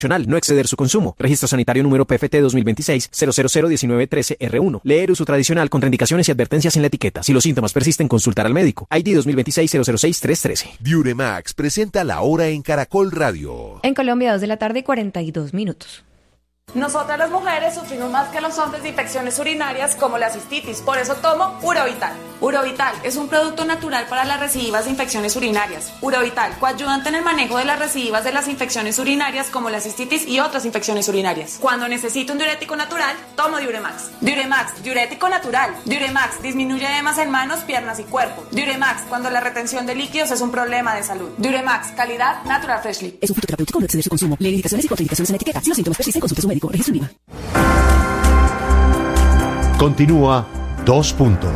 No exceder su consumo. Registro sanitario número PFT 2026-0001913-R1. Leer uso tradicional, contraindicaciones y advertencias en la etiqueta. Si los síntomas persisten, consultar al médico. ID 2026-006-313. Diuremax presenta La Hora en Caracol Radio. En Colombia, 2:42 p.m. Nosotras las mujeres sufrimos más que los hombres de infecciones urinarias como la cistitis, por eso tomo Urovital. Urovital es un producto natural para las recidivas de infecciones urinarias. Urovital, coayudante en el manejo de las recidivas de las infecciones urinarias como la cistitis y otras infecciones urinarias. Cuando necesito un diurético natural, tomo Diuremax. Diuremax, diurético natural. Diuremax, disminuye edemas en manos, piernas y cuerpo. Diuremax, cuando la retención de líquidos es un problema de salud. Diuremax, calidad Natural Freshly. Es un fitoterapéutico, no exceder su consumo. Lee indicaciones y contraindicaciones en la etiqueta. Si los síntomas persisten, consulte a su médico. Registro IVA. Continúa 2 puntos.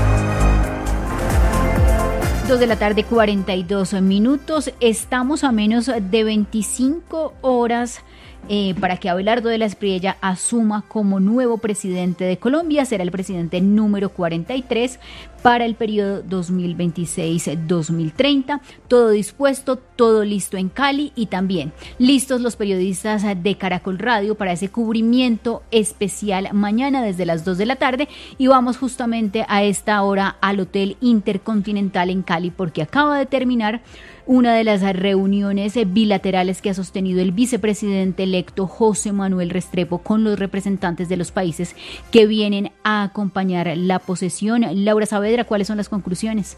2:42 p.m. Estamos a menos de 25 horas para que Abelardo de la Espriella asuma como nuevo presidente de Colombia. Será el presidente número 43 para el periodo 2026-2030. Todo dispuesto, todo listo en Cali y también listos los periodistas de Caracol Radio para ese cubrimiento especial mañana desde las 2 de la tarde. Y vamos justamente a esta hora al Hotel Intercontinental en Cali porque acaba de terminar una de las reuniones bilaterales que ha sostenido el vicepresidente electo José Manuel Restrepo con los representantes de los países que vienen a acompañar la posesión. Laura Saavedra, ¿cuáles son las conclusiones?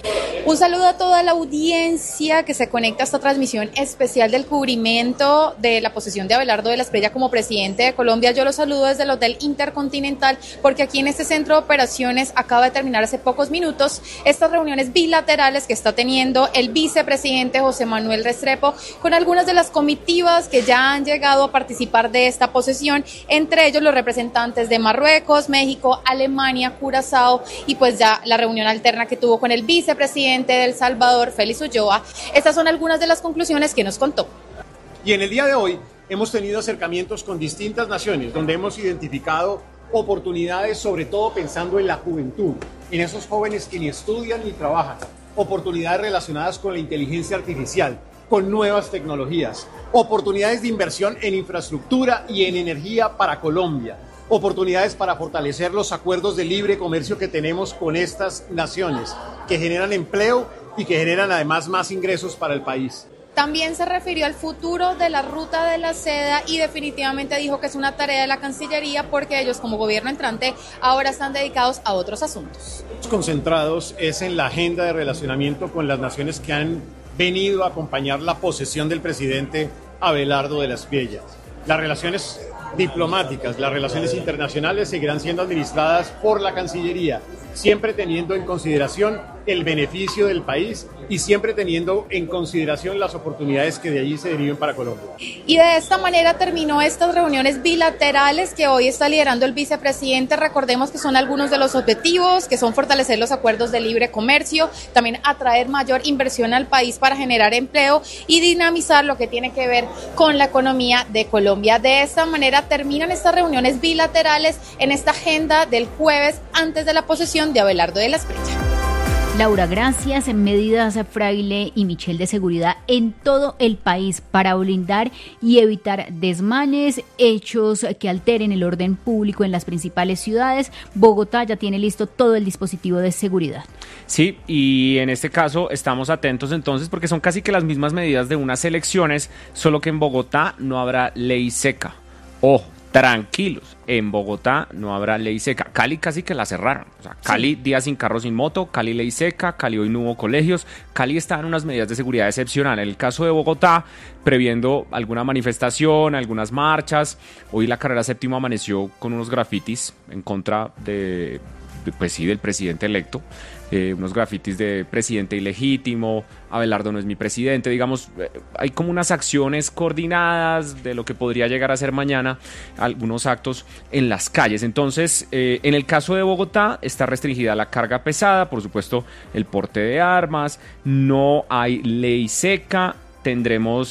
Un saludo a toda la audiencia que se conecta a esta transmisión especial del cubrimiento de la posesión de Abelardo de la Espriella como presidente de Colombia. Yo los saludo desde el Hotel Intercontinental porque aquí en este centro de operaciones acaba de terminar hace pocos minutos estas reuniones bilaterales que está teniendo el vicepresidente José Manuel Restrepo con algunas de las comitivas que ya han llegado a participar de esta posesión, entre ellos los representantes de Marruecos, México, Alemania, Curazao y pues ya la reunión alterna que tuvo con el vicepresidente de El Salvador, Félix Ulloa. Estas son algunas de las conclusiones que nos contó. Y en el día de hoy hemos tenido acercamientos con distintas naciones, donde hemos identificado oportunidades, sobre todo pensando en la juventud, en esos jóvenes que ni estudian ni trabajan, oportunidades relacionadas con la inteligencia artificial, con nuevas tecnologías, oportunidades de inversión en infraestructura y en energía para Colombia, oportunidades para fortalecer los acuerdos de libre comercio que tenemos con estas naciones, que generan empleo y que generan además más ingresos para el país. También se refirió al futuro de la ruta de la seda y definitivamente dijo que es una tarea de la Cancillería porque ellos como gobierno entrante ahora están dedicados a otros asuntos. Concentrados es en la agenda de relacionamiento con las naciones que han venido a acompañar la posesión del presidente Abelardo de la Espriella. Las relaciones diplomáticas, las relaciones internacionales seguirán siendo administradas por la Cancillería, siempre teniendo en consideración el beneficio del país y siempre teniendo en consideración las oportunidades que de allí se deriven para Colombia. Y de esta manera terminó estas reuniones bilaterales que hoy está liderando el vicepresidente. Recordemos que son algunos de los objetivos, que son fortalecer los acuerdos de libre comercio, también atraer mayor inversión al país para generar empleo y dinamizar lo que tiene que ver con la economía de Colombia. De esta manera terminan estas reuniones bilaterales en esta agenda del jueves antes de la posesión de Abelardo de la Espriella. Laura, gracias. Medidas Fraile y Michel de seguridad en todo el país para blindar y evitar desmanes, hechos que alteren el orden público en las principales ciudades. Bogotá ya tiene listo todo el dispositivo de seguridad. Sí, y en este caso estamos atentos entonces porque son casi que las mismas medidas de unas elecciones, solo que en Bogotá no habrá ley seca. Ojo, tranquilos, en Bogotá no habrá ley seca. Cali casi que la cerraron. O sea, Cali, sí. Día sin carro, sin moto, Cali ley seca, Cali hoy no hubo colegios, Cali está en unas medidas de seguridad excepcionales. En el caso de Bogotá, previendo alguna manifestación, algunas marchas, hoy la carrera séptima amaneció con unos grafitis en contra del presidente electo. Unos grafitis de presidente ilegítimo, Abelardo no es mi presidente, digamos, hay como unas acciones coordinadas de lo que podría llegar a ser mañana, algunos actos en las calles. Entonces, en el caso de Bogotá está restringida la carga pesada, por supuesto el porte de armas, no hay ley seca, tendremos,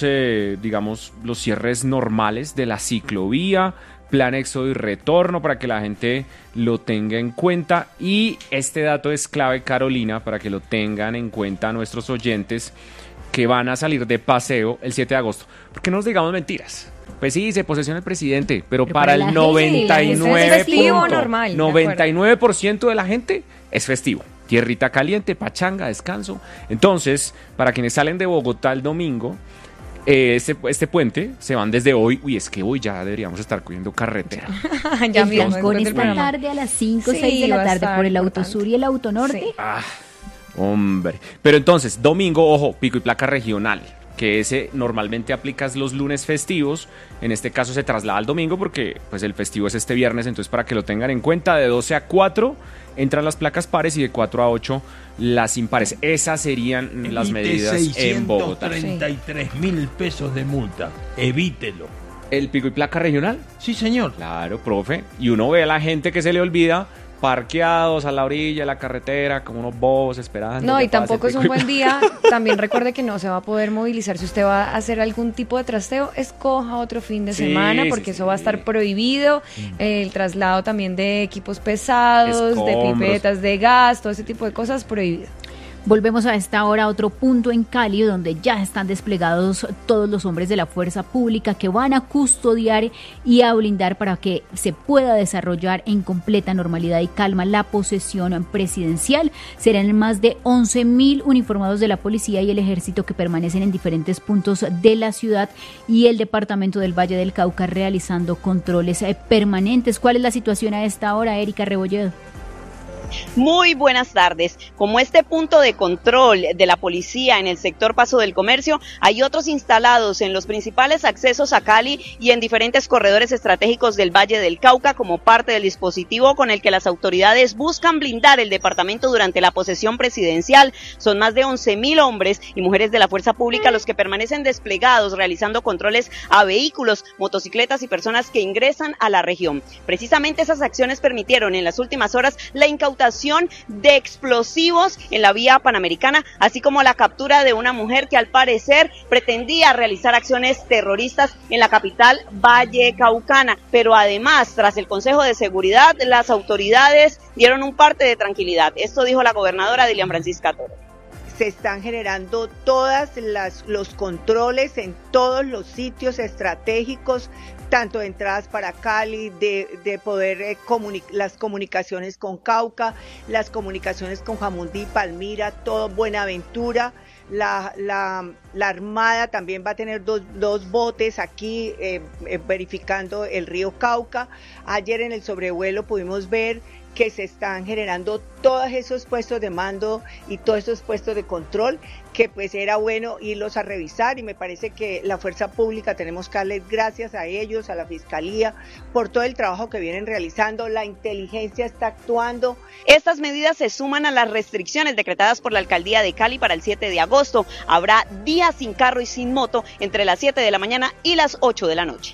los cierres normales de la ciclovía, plan éxodo y retorno para que la gente lo tenga en cuenta. Y este dato es clave, Carolina, para que lo tengan en cuenta nuestros oyentes que van a salir de paseo el 7 de agosto. Porque no nos digamos mentiras. Pues sí, se posesiona el presidente, pero Pero para para el la gente, 99%, es festivo normal, de 99% de la gente es festivo. Tierrita caliente, pachanga, descanso. Entonces, para quienes salen de Bogotá el domingo, este puente se van desde hoy. Uy, es que hoy ya deberíamos estar cogiendo carretera. Ya El mismo, trancón después del esta programa. tarde a las 5 o Sí, 6 de va la a tarde estar por el importante. Autosur y el Autonorte. Sí. Ah, hombre. Pero entonces, domingo, ojo, pico y placa regional, que ese normalmente aplicas los lunes festivos. En este caso se traslada al domingo porque pues el festivo es este viernes, entonces para que lo tengan en cuenta, de 12 a 4 entran las placas pares y de 4 a 8 las impares. Esas serían las medidas en Bogotá. 633.000 pesos de multa. Evítelo. ¿El pico y placa regional? Sí, señor. Claro, profe. Y uno ve a la gente que se le olvida parqueados a la orilla de la carretera, como unos bobos esperando. No, que y tampoco pase es el un pico y buen día. También recuerde que no se va a poder movilizar. Si usted va a hacer algún tipo de trasteo, escoja otro fin de Sí, semana, sí, porque sí. eso va a estar prohibido. El traslado también de equipos pesados, de Escombros. pipetas de gas, todo ese tipo de cosas prohibido. Volvemos a esta hora a otro punto en Cali, donde ya están desplegados todos los hombres de la fuerza pública que van a custodiar y a blindar para que se pueda desarrollar en completa normalidad y calma la posesión presidencial. Serán más de 11.000 uniformados de la policía y el ejército que permanecen en diferentes puntos de la ciudad y el departamento del Valle del Cauca realizando controles permanentes. ¿Cuál es la situación a esta hora, Erika Rebolledo? Muy buenas tardes. Como este punto de control de la policía en el sector Paso del Comercio, hay otros instalados en los principales accesos a Cali y en diferentes corredores estratégicos del Valle del Cauca como parte del dispositivo con el que las autoridades buscan blindar el departamento durante la posesión presidencial. Son más de 11.000 hombres y mujeres de la fuerza pública los que permanecen desplegados realizando controles a vehículos, motocicletas y personas que ingresan a la región. Precisamente esas acciones permitieron en las últimas horas la incautación de explosivos en la vía panamericana, así como la captura de una mujer que al parecer pretendía realizar acciones terroristas en la capital vallecaucana. Pero además, tras el Consejo de Seguridad, las autoridades dieron un parte de tranquilidad. Esto dijo la gobernadora Dilian Francisca Toro. Se están generando los controles en todos los sitios estratégicos, tanto de entradas para Cali, de poder las comunicaciones con Cauca, las comunicaciones con Jamundí, Palmira, todo Buenaventura. La Armada también va a tener dos botes aquí verificando el río Cauca. Ayer en el sobrevuelo pudimos ver que se están generando todos esos puestos de mando y todos esos puestos de control, que pues era bueno irlos a revisar, y me parece que la fuerza pública tenemos que darles gracias a ellos, a la Fiscalía, por todo el trabajo que vienen realizando. La inteligencia está actuando. Estas medidas se suman a las restricciones decretadas por la Alcaldía de Cali para el 7 de agosto. Habrá días sin carro y sin moto entre las 7 de la mañana y las 8 de la noche.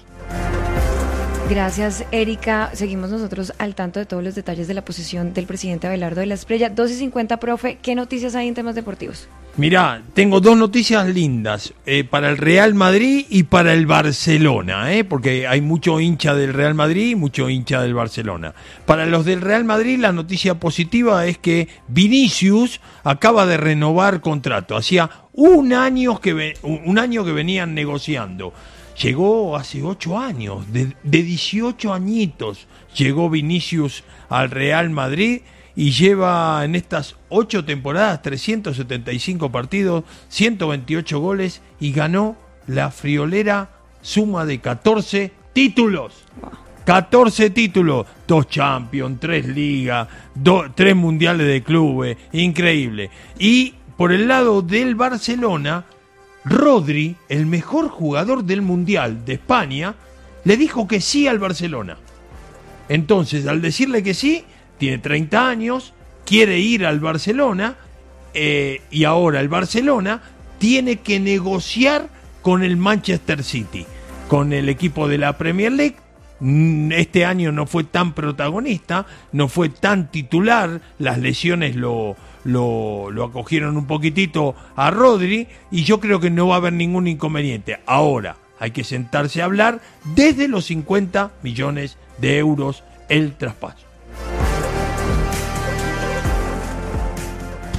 Gracias, Erika. Seguimos nosotros al tanto de todos los detalles de la posesión del presidente Abelardo de la Espriella. 2:50, profe, ¿qué noticias hay en temas deportivos? Mirá, tengo dos noticias lindas para el Real Madrid y para el Barcelona, porque hay mucho hincha del Real Madrid y mucho hincha del Barcelona. Para los del Real Madrid, la noticia positiva es que Vinicius acaba de renovar contrato. Hacía un año que venían negociando. Llegó hace 8 años, de 18 añitos, llegó Vinicius al Real Madrid y lleva en estas 8 temporadas 375 partidos, 128 goles y ganó la friolera suma de 14 títulos. 14 títulos, 2 Champions, 3 Ligas, 3 Mundiales de Clubes, increíble. Y por el lado del Barcelona, Rodri, el mejor jugador del Mundial de España, le dijo que sí al Barcelona. Entonces, al decirle que sí, tiene 30 años, quiere ir al Barcelona, y ahora el Barcelona tiene que negociar con el Manchester City, con el equipo de la Premier League. Este año no fue tan protagonista, no fue tan titular, las lesiones lo acogieron un poquitito a Rodri, y yo creo que no va a haber ningún inconveniente. Ahora hay que sentarse a hablar desde los 50 millones de euros el traspaso.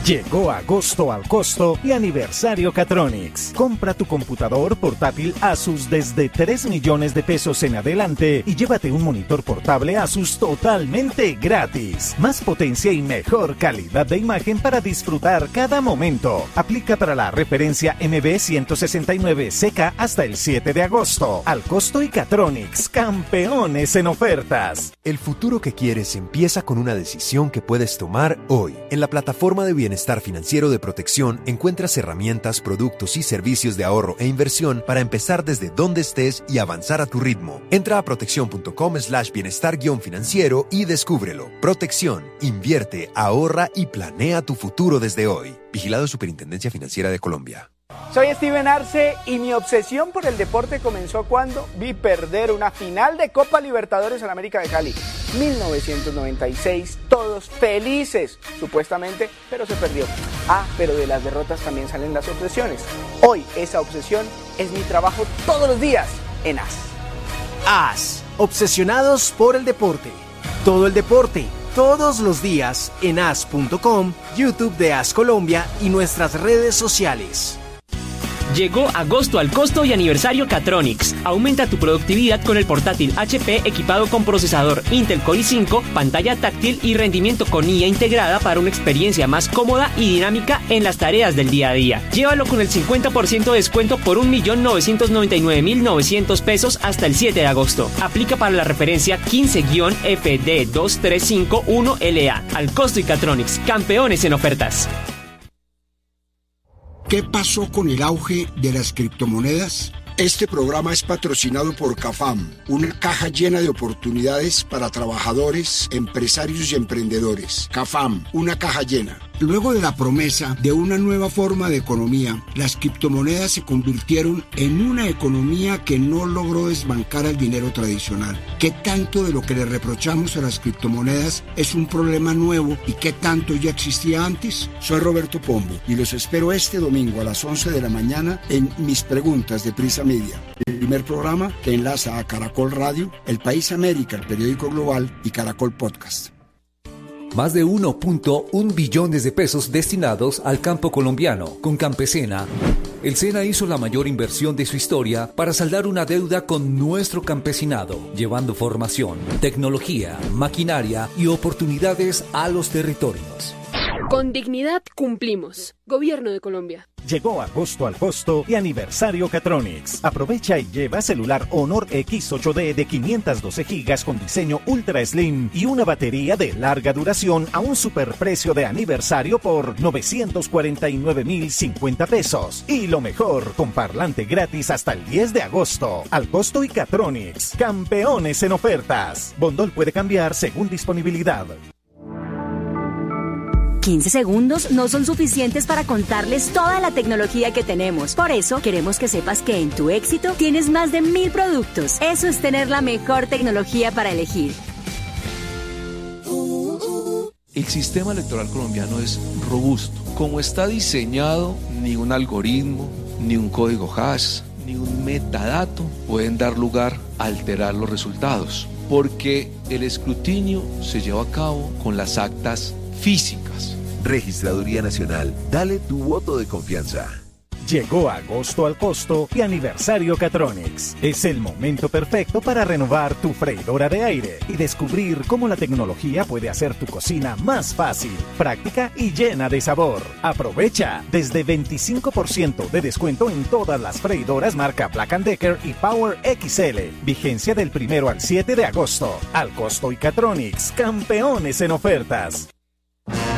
Llegó agosto al costo y aniversario Catronics. Compra tu computador portátil Asus desde 3 millones de pesos en adelante y llévate un monitor portable Asus totalmente gratis. Más potencia y mejor calidad de imagen para disfrutar cada momento. Aplica para la referencia MB169CK hasta el 7 de agosto. Al costo y Catronics, campeones en ofertas. El futuro que quieres empieza con una decisión que puedes tomar hoy. En la plataforma de bienestar financiero de Protección encuentras herramientas, productos y servicios de ahorro e inversión para empezar desde donde estés y avanzar a tu ritmo. Entra a protección.com/bienestar-financiero y descúbrelo. Protección, invierte, ahorra y planea tu futuro desde hoy. Vigilado Superintendencia Financiera de Colombia. Soy Steven Arce y mi obsesión por el deporte comenzó cuando vi perder una final de Copa Libertadores en América de Cali. 1996, todos felices, supuestamente, pero se perdió. Pero de las derrotas también salen las obsesiones. Hoy esa obsesión es mi trabajo todos los días en AS. AS, obsesionados por el deporte. Todo el deporte, todos los días en as.com, YouTube de AS Colombia y nuestras redes sociales. Llegó agosto al costo y aniversario Catronics. Aumenta tu productividad con el portátil HP equipado con procesador Intel Core i5, pantalla táctil y rendimiento con IA integrada para una experiencia más cómoda y dinámica en las tareas del día a día. Llévalo con el 50% de descuento por 1.999.900 pesos hasta el 7 de agosto. Aplica para la referencia 15-FD2351LA. Al costo y Catronics, campeones en ofertas. ¿Qué pasó con el auge de las criptomonedas? Este programa es patrocinado por CAFAM, una caja llena de oportunidades para trabajadores, empresarios y emprendedores. CAFAM, una caja llena. Luego de la promesa de una nueva forma de economía, las criptomonedas se convirtieron en una economía que no logró desbancar al dinero tradicional. ¿Qué tanto de lo que le reprochamos a las criptomonedas es un problema nuevo y qué tanto ya existía antes? Soy Roberto Pombo y los espero este domingo a las 11 de la mañana en Mis Preguntas de Prisa Media, el primer programa que enlaza a Caracol Radio, El País América, el periódico global y Caracol Podcast. Más de 1.1 billones de pesos destinados al campo colombiano. Con Campesina, el SENA hizo la mayor inversión de su historia para saldar una deuda con nuestro campesinado, llevando formación, tecnología, maquinaria y oportunidades a los territorios. Con dignidad cumplimos. Gobierno de Colombia. Llegó agosto al costo y aniversario Catronics. Aprovecha y lleva celular Honor X8D de 512 GB con diseño Ultra Slim y una batería de larga duración a un superprecio de aniversario por 949.050 pesos. Y lo mejor, con parlante gratis hasta el 10 de agosto. Al costo y Catronics, campeones en ofertas. Bondol puede cambiar según disponibilidad. 15 segundos no son suficientes para contarles toda la tecnología que tenemos. Por eso, queremos que sepas que en tu éxito tienes más de 1000 productos. Eso es tener la mejor tecnología para elegir. El sistema electoral colombiano es robusto. Como está diseñado, ni un algoritmo, ni un código hash, ni un metadato pueden dar lugar a alterar los resultados, porque el escrutinio se lleva a cabo con las actas físicas. Registraduría Nacional, dale tu voto de confianza. Llegó agosto al costo y aniversario Catronics. Es el momento perfecto para renovar tu freidora de aire y descubrir cómo la tecnología puede hacer tu cocina más fácil, práctica y llena de sabor. Aprovecha desde 25% de descuento en todas las freidoras marca Black & Decker y Power XL. Vigencia del 1 al 7 de agosto. Al costo y Catronics, campeones en ofertas.